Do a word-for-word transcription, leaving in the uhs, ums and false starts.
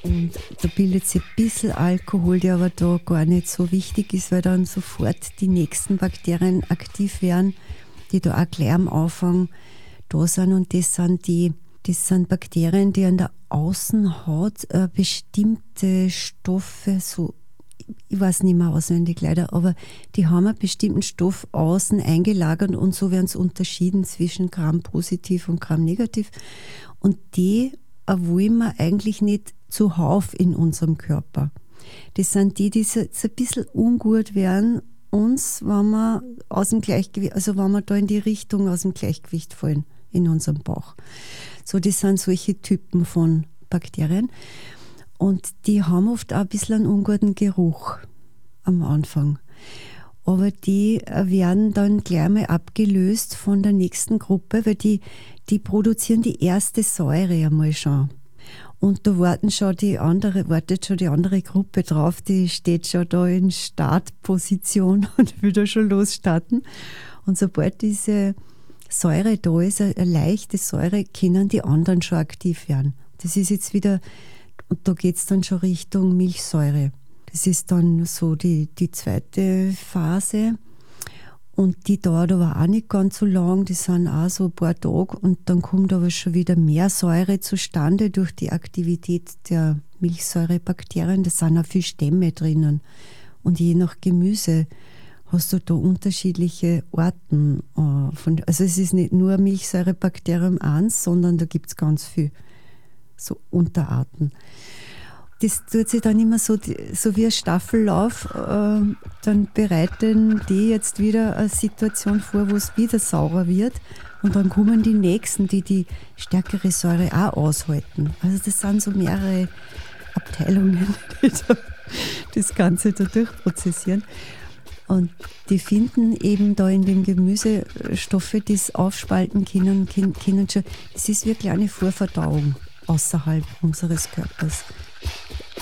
Und da bildet sich ein bisschen Alkohol, der aber da gar nicht so wichtig ist, weil dann sofort die nächsten Bakterien aktiv werden, die da auch gleich am Anfang da sind. Und das sind die, das sind Bakterien, die an der Außenhaut äh, bestimmte Stoffe, so, ich weiß nicht mehr auswendig leider, aber die haben einen bestimmten Stoff außen eingelagert und so werden es unterschieden zwischen Gram-positiv und Gram-negativ. Und die wollen wir eigentlich nicht zuhauf in unserem Körper. Das sind die, die so ein bisschen ungut werden uns, wenn wir aus dem Gleichgewicht, also wenn wir da in die Richtung aus dem Gleichgewicht fallen in unserem Bauch. So, das sind solche Typen von Bakterien. Und die haben oft auch ein bisschen einen unguten Geruch am Anfang. Aber die werden dann gleich mal abgelöst von der nächsten Gruppe, weil die, die produzieren die erste Säure einmal schon. Und da warten schon die andere, wartet schon die andere Gruppe drauf, die steht schon da in Startposition und will da schon losstarten. Und sobald diese Säure da ist, eine leichte Säure, können die anderen schon aktiv werden. Das ist jetzt wieder, und da geht es dann schon Richtung Milchsäure. Das ist dann so die, die zweite Phase. Und die dauert aber auch nicht ganz so lang, die sind auch so ein paar Tage und dann kommt aber schon wieder mehr Säure zustande durch die Aktivität der Milchsäurebakterien. Da sind auch viele Stämme drinnen. Und je nach Gemüse hast du da unterschiedliche Arten. Äh, von, also es ist nicht nur Milchsäurebakterium eins, sondern da gibt es ganz viele so Unterarten. Das tut sich dann immer so, so wie ein Staffellauf, äh, dann bereiten die jetzt wieder eine Situation vor, wo es wieder saurer wird und dann kommen die Nächsten, die die stärkere Säure auch aushalten. Also das sind so mehrere Abteilungen, die da das Ganze da durchprozessieren. Und die finden eben da in dem Gemüse Stoffe, die es aufspalten können, können schon. Es ist wirklich eine Vorverdauung außerhalb unseres Körpers.